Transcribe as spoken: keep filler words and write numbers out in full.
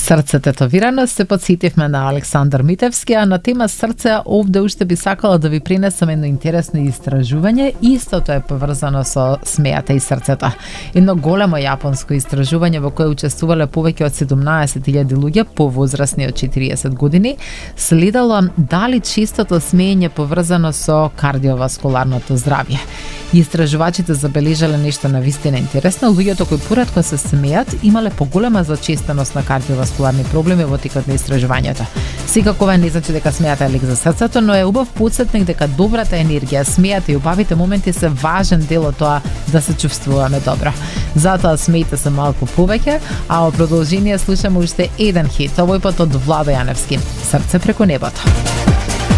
Срце тетовирано се подсетивме на Александар Митевски, а на тема срце овде уште би сакала да ви пренесам едно интересно истражување. Истото е поврзано со смејата и срцето. Едно големо јапонско истражување во кое учествувале повеќе од седумнаесет илјади луѓе повозрасни од четириесет години, следело дали чистото смеење поврзано со кардиоваскуларното здравје. Истражувачите забележале нешто навистина интересно. Луѓето кои поретко се смеат имале поголема зачестеност на кардиоваскуларни проблеми во текот на истражувањето. Секако ова не значи дека смејата е лек за срцето, но е убав потсетник дека добрата енергија, смејата и убавите моменти се важен дел од тоа да се чувствуваме добро. Затоа смејте се малку повеќе, а во продолжение слушаме уште еден хит, овој пат од Владо Јаневски. Срце преку небото.